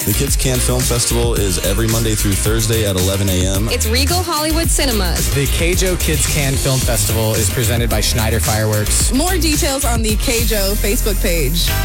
The Kids Can Film Festival is every Monday through Thursday at 11 a.m. It's Regal Hollywood Cinemas. The Keijo Kids Can Film Festival is presented by Schneider Fireworks. More details on the Keijo Facebook page.